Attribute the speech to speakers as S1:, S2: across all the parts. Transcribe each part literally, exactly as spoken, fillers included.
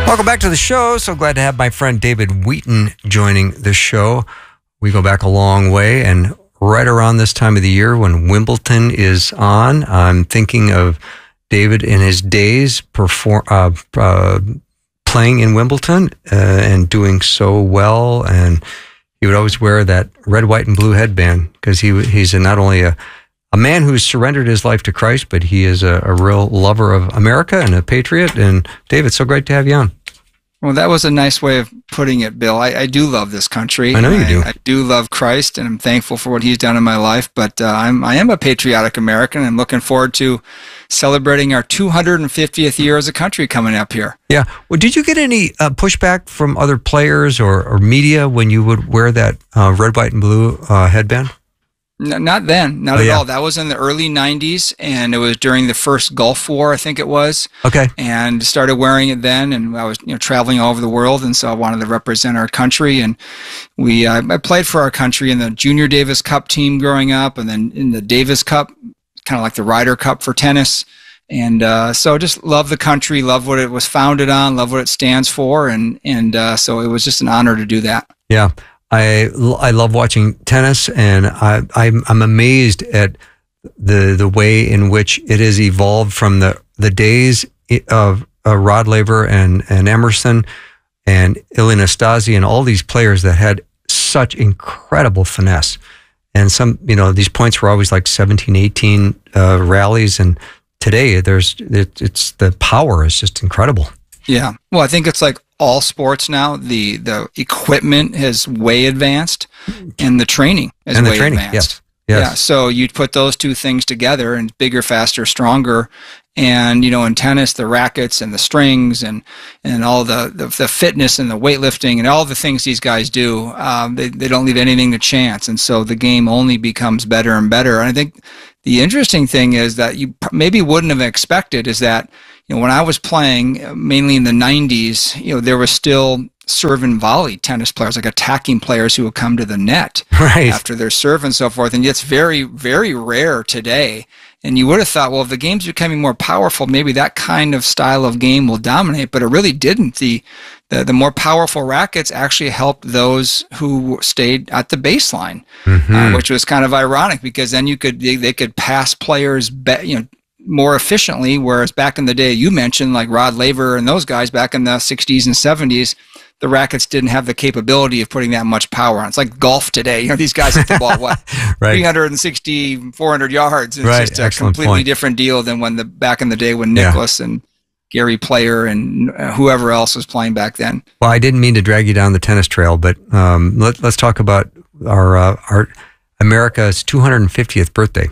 S1: Welcome back to the show. So glad to have my friend David Wheaton joining the show. We go back a long way, and right around this time of the year when Wimbledon is on, I'm thinking of David in his days perform, uh, uh, playing in Wimbledon uh, and doing so well. And he would always wear that red, white, and blue headband because he he's a, not only a A man who's surrendered his life to Christ, but he is a, a real lover of America and a patriot. And David, so great to have you on.
S2: Well, that was a nice way of putting it, Bill. I, I do love this country.
S1: I know you do.
S2: I, I do love Christ, and I'm thankful for what he's done in my life. But uh, I'm I am a patriotic American. I'm looking forward to celebrating our two hundred fiftieth year as a country coming up here.
S1: Yeah. Well, did you get any uh, pushback from other players or, or media when you would wear that uh, red, white, and blue uh, headband?
S2: No, not then, not
S1: oh,
S2: at
S1: yeah.
S2: all. That was in the early nineties, and it was during the first Gulf War, I think it was.
S1: Okay.
S2: And started wearing it then, and I was you know traveling all over the world, and so I wanted to represent our country. And we, uh, I played for our country in the Junior Davis Cup team growing up, and then in the Davis Cup, kind of like the Ryder Cup for tennis. And uh, so just love the country, love what it was founded on, love what it stands for, and and uh, so it was just an honor to do that.
S1: Yeah. I, I love watching tennis, and I, I'm, I'm amazed at the the way in which it has evolved from the, the days of uh, Rod Laver and, and Emerson and Ilie Nastase and all these players that had such incredible finesse. And some, you know, these points were always like seventeen, eighteen uh, rallies, and today there's it, it's the power is just incredible.
S2: Yeah. Well, I think it's like all sports now. The the equipment has way advanced, and the training is
S1: and the
S2: way
S1: training,
S2: advanced.
S1: Yes. Yes.
S2: Yeah. So you put those two things together, and bigger, faster, stronger. And you know, in tennis, the rackets and the strings and and all the the, the fitness and the weightlifting and all the things these guys do, um, they they don't leave anything to chance. And so the game only becomes better and better. And I think the interesting thing is that you maybe wouldn't have expected is that. You know, when I was playing, mainly in the nineties, you know, there was still serve and volley tennis players, like attacking players who would come to the net
S1: right.
S2: after their serve and so forth. And it's very, very rare today. And you would have thought, well, if the game's becoming more powerful, maybe that kind of style of game will dominate. But it really didn't. The the, the more powerful rackets actually helped those who stayed at the baseline, mm-hmm. uh, which was kind of ironic because then you could they, they could pass players, be, you know. more efficiently, whereas back in the day you mentioned like Rod Laver and those guys back in the sixties and seventies, the rackets didn't have the capability of putting that much power on. It's like golf today. You know, these guys hit the ball, what,
S1: right.
S2: three sixty, four hundred yards. It's
S1: right.
S2: just a
S1: Excellent
S2: completely
S1: point.
S2: different deal than when the back in the day when Nicklaus yeah. and Gary Player and whoever else was playing back then.
S1: Well, I didn't mean to drag you down the tennis trail, but um, let, let's talk about our, uh, our America's two hundred fiftieth birthday.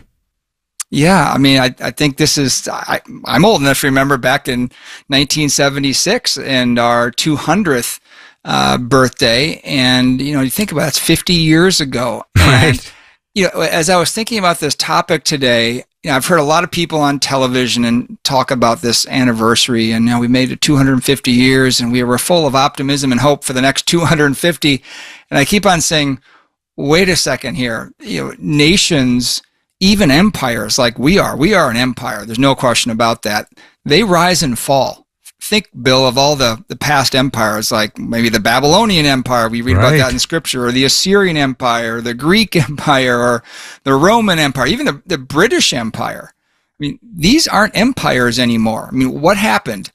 S2: Yeah, I mean, I, I think this is, I, I'm old enough to remember back in nineteen seventy-six and our two hundredth uh, birthday. And, you know, you think about it, it's fifty years ago.
S1: Right.
S2: And, you know, as I was thinking about this topic today, you know, I've heard a lot of people on television and talk about this anniversary, and now we made it two hundred fifty years, and we were full of optimism and hope for the next two hundred fifty. And I keep on saying, wait a second here, you know, nations, even empires like we are, we are an empire. There's no question about that. They rise and fall. Think, Bill, of all the, the past empires, like maybe the Babylonian Empire, we read
S1: right.
S2: about that in Scripture, or the Assyrian Empire, the Greek Empire, or the Roman Empire, even the, the British Empire. I mean, these aren't empires anymore. I mean, what happened?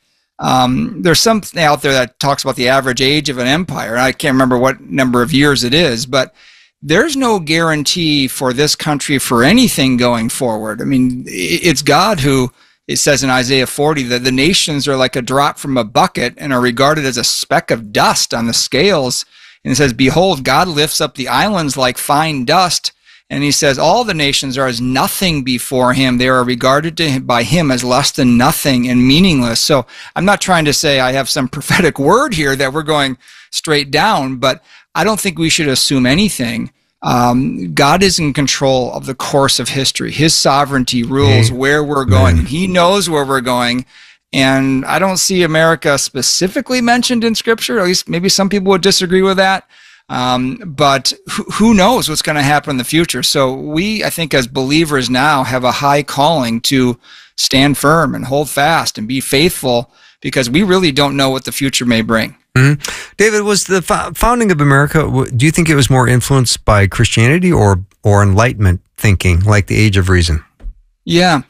S2: Um, there's something out there that talks about the average age of an empire. I can't remember what number of years it is, but there's no guarantee for this country for anything going forward. I mean, it's God who, it says in Isaiah forty, that the nations are like a drop from a bucket and are regarded as a speck of dust on the scales. And it says, behold, God lifts up the islands like fine dust. And he says, all the nations are as nothing before him. They are regarded to him, by him as less than nothing and meaningless. So I'm not trying to say I have some prophetic word here that we're going straight down, but I don't think we should assume anything. Um, God is in control of the course of history. His sovereignty rules Amen. Where we're going. And he knows where we're going. And I don't see America specifically mentioned in Scripture. At least maybe some people would disagree with that. Um, but who, who knows what's going to happen in the future? So we, I think, as believers now have a high calling to stand firm and hold fast and be faithful because we really don't know what the future may bring.
S1: Mm-hmm. David, was the fo- founding of America, do you think it was more influenced by Christianity or, or Enlightenment thinking, like the Age of Reason?
S2: Yeah.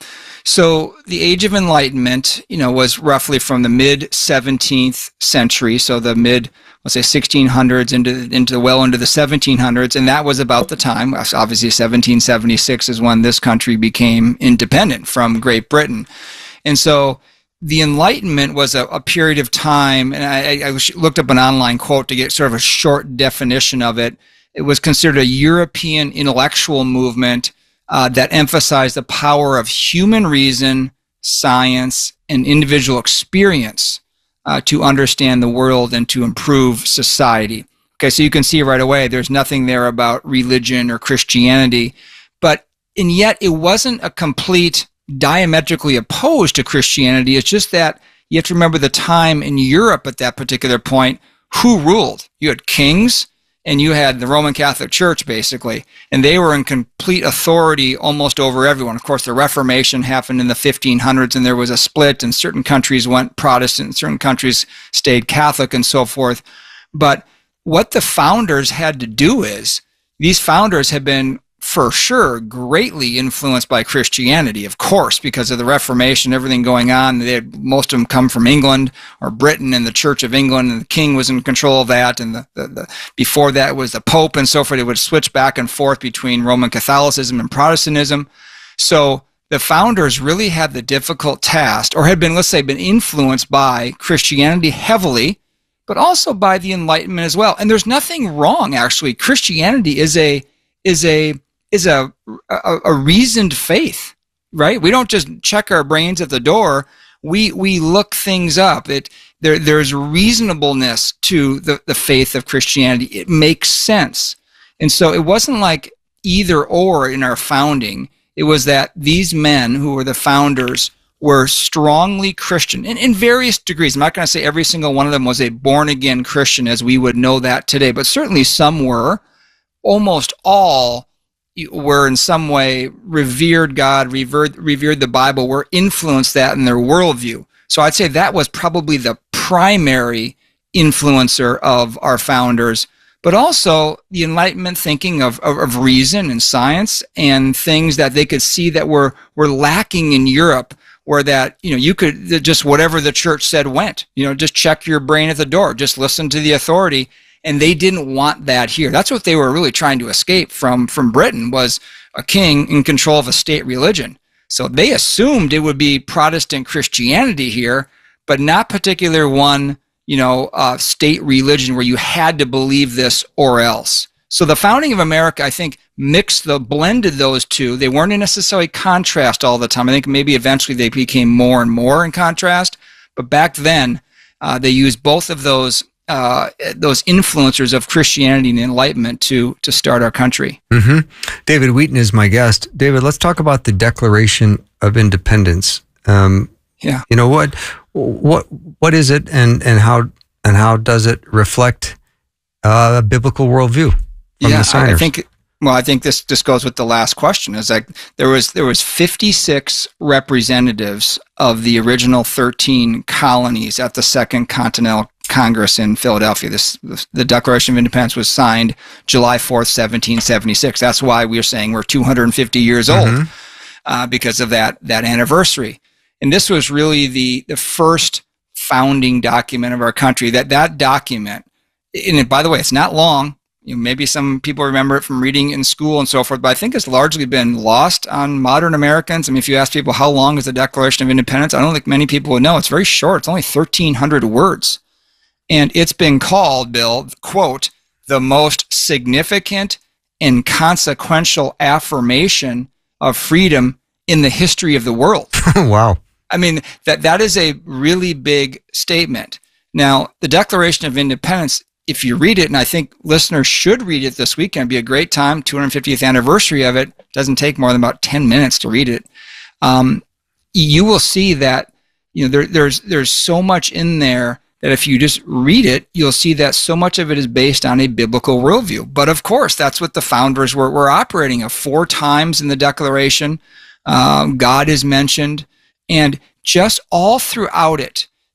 S2: So the Age of Enlightenment, you know, was roughly from the mid seventeenth century, so the mid, let's say, sixteen hundreds into into well into the seventeen hundreds, and that was about the time. Obviously, seventeen seventy-six is when this country became independent from Great Britain, and so the Enlightenment was a, a period of time. And I, I looked up an online quote to get sort of a short definition of it. It was considered a European intellectual movement Uh, that emphasized the power of human reason, science, and individual experience uh, to understand the world and to improve society. Okay, so you can see right away there's nothing there about religion or Christianity, but and yet it wasn't a complete diametrically opposed to Christianity. It's just that you have to remember the time in Europe at that particular point. Who ruled? You had kings, and you had the Roman Catholic Church, basically, and they were in complete authority almost over everyone. Of course, the Reformation happened in the fifteen hundreds, and there was a split, and certain countries went Protestant, and certain countries stayed Catholic, and so forth. But what the founders had to do is, these founders had been, for sure, greatly influenced by Christianity, of course, because of the Reformation, everything going on. They had, most of them come from England or Britain and the Church of England, and the king was in control of that. And the, the, the before that was the Pope and so forth. It would switch back and forth between Roman Catholicism and Protestantism. So the founders really had the difficult task, or had been, let's say, been influenced by Christianity heavily, but also by the Enlightenment as well. And there's nothing wrong, actually. Christianity is a is a is a, a, a reasoned faith, right? We don't just check our brains at the door. We we look things up. It there there's reasonableness to the, the faith of Christianity. It makes sense. And so it wasn't like either or in our founding. It was that these men who were the founders were strongly Christian in, in various degrees. I'm not going to say every single one of them was a born-again Christian as we would know that today, but certainly some were. Almost all were in some way revered God, revered, revered the Bible, were influenced that in their worldview. So I'd say that was probably the primary influencer of our founders, but also the Enlightenment thinking of, of, of reason and science and things that they could see that were, were lacking in Europe, where that, you know, you could just whatever the church said went, you know, just check your brain at the door, just listen to the authority. And they didn't want that here. That's what they were really trying to escape from, from Britain, was a king in control of a state religion. So they assumed it would be Protestant Christianity here, but not particular one, you know, uh, state religion where you had to believe this or else. So the founding of America, I think, mixed the, blended those two. They weren't in necessarily contrast all the time. I think maybe eventually they became more and more in contrast. But back then, uh, they used both of those Uh, those influencers of Christianity and Enlightenment to to start our country.
S1: Mm-hmm. David Wheaton is my guest. David, let's talk about the Declaration of Independence. Um,
S2: yeah,
S1: you know what what what is it, and and how and how does it reflect uh, a biblical worldview from
S2: yeah,
S1: the signers?
S2: I think. Well, I think this this goes with the last question. Is like there was there was fifty-six representatives of the original thirteen colonies at the Second Continental Congress in Philadelphia. This the Declaration of Independence was signed July fourth, seventeen seventy-six. That's why we're saying we're two hundred fifty years old, mm-hmm. uh, because of that that anniversary. And this was really the the first founding document of our country. That that document, and it, by the way, it's not long. You know, maybe some people remember it from reading in school and so forth, but I think it's largely been lost on modern Americans. I mean, if you ask people how long is the Declaration of Independence, I don't think many people would know. It's very short. It's only thirteen hundred words. And it's been called, Bill, quote, the most significant and consequential affirmation of freedom in the history of the world.
S1: Wow.
S2: I mean, that that is a really big statement. Now, the Declaration of Independence, if you read it, and I think listeners should read it this weekend, it'd be a great time, two hundred fiftieth anniversary of it. It doesn't take more than about ten minutes to read it. Um, you will see that, you know, there, there's there's so much in there that if you just read it, you'll see that so much of it is based on a biblical worldview. But of course, that's what the founders were, were operating of. Four times in the Declaration, um, God is mentioned. And just all throughout it,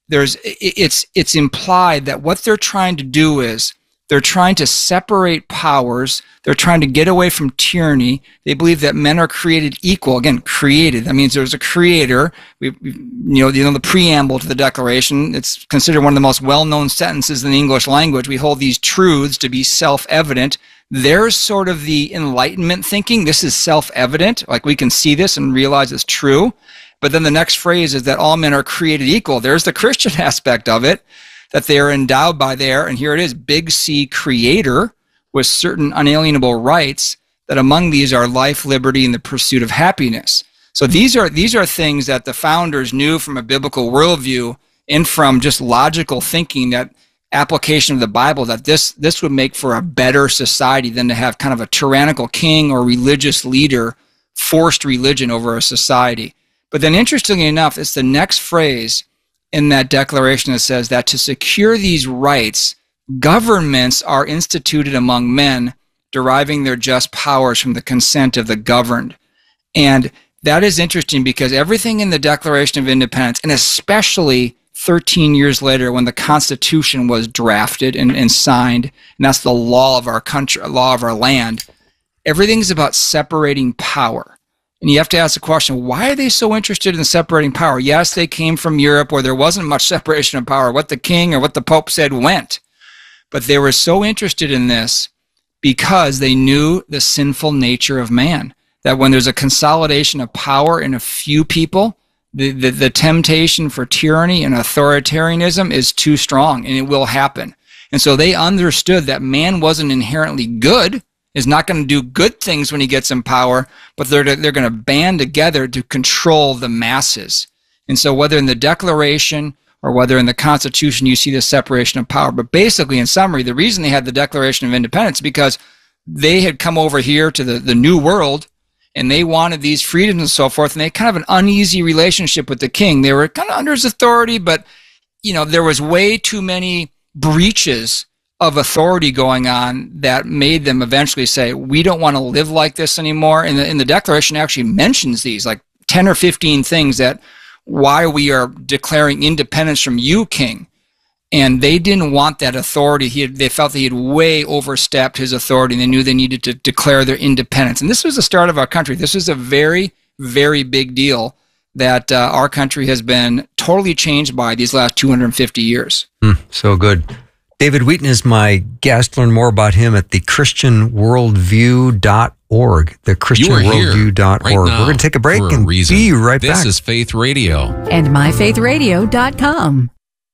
S2: there's it's it's implied that what they're trying to do is they're trying to separate powers. They're trying to get away from tyranny. They believe that men are created equal. Again, created. That means there's a creator. We, we, you know, you know, the preamble to the Declaration. It's considered one of the most well-known sentences in the English language. We hold these truths to be self-evident. There's sort of the Enlightenment thinking. This is self-evident. Like, we can see this and realize it's true. But then the next phrase is that all men are created equal. There's the Christian aspect of it, that they are endowed by their, and here it is, big C creator with certain unalienable rights, that among these are life, liberty, and the pursuit of happiness. So these are these are things that the founders knew from a biblical worldview and from just logical thinking, that application of the Bible, that this this would make for a better society than to have kind of a tyrannical king or religious leader, forced religion over a society. But then interestingly enough, it's the next phrase in that declaration that says that to secure these rights, governments are instituted among men, deriving their just powers from the consent of the governed. And that is interesting because everything in the Declaration of Independence, and especially thirteen years later when the Constitution was drafted and, and signed, and that's the law of our country, law of our land, everything's about separating power. And you have to ask the question, why are they so interested in separating power? Yes, they came from Europe where there wasn't much separation of power. What the king or what the Pope said went. But they were so interested in this because they knew the sinful nature of man. That when there's a consolidation of power in a few people, the, the, the temptation for tyranny and authoritarianism is too strong, and it will happen. And so they understood that man wasn't inherently good, is not going to do good things when he gets in power, but they're they're going to band together to control the masses. And so whether in the Declaration or whether in the Constitution you see the separation of power, but basically in summary, the reason they had the Declaration of Independence is because they had come over here to the, the New World and they wanted these freedoms and so forth, and they had kind of an uneasy relationship with the king. They were kind of under his authority, but you know, there was way too many breaches of authority going on that made them eventually say, we don't want to live like this anymore. And the, and the Declaration actually mentions these, like ten or fifteen things that why we are declaring independence from you, king. And they didn't want that authority. He had, they felt that he had way overstepped his authority, and they knew they needed to declare their independence. And this was the start of our country. This was a very, very big deal that uh, our country has been totally changed by these last two hundred fifty years.
S1: Mm, so good. David Wheaton is my guest. Learn more about him at the christian worldview dot org. the christian worldview dot org. Right, we're going to take a break and reason. be right
S3: this
S1: back.
S3: This is Faith Radio.
S4: And my faith radio dot com.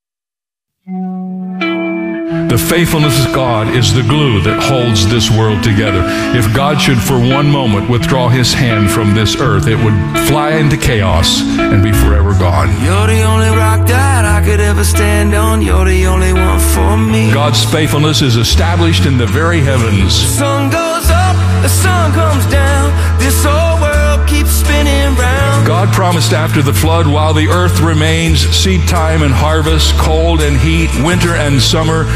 S5: The faithfulness of God is the glue that holds this world together. If God should for one moment withdraw his hand from this earth, it would fly into chaos and be forever gone.
S6: You're the only rock that I could ever stand on. You're the only one for me.
S5: God's faithfulness is established in the very heavens.
S6: The sun goes up, the sun comes down. This whole world keeps spinning round.
S5: God promised after the flood, while the earth remains, seed time and harvest, cold and heat, winter and summer,